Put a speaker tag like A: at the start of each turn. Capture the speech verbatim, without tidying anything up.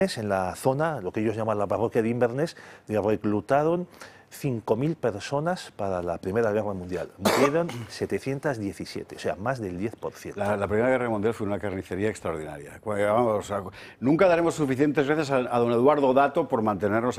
A: En la zona, lo que ellos llaman la parroquia de Inverness, reclutaron cinco mil personas para la Primera Guerra Mundial. Murieron setecientas diecisiete, o sea, más del diez por ciento.
B: La, la Primera Guerra Mundial fue una carnicería extraordinaria. Vamos, nunca daremos suficientes gracias a, a don Eduardo Dato por mantenernos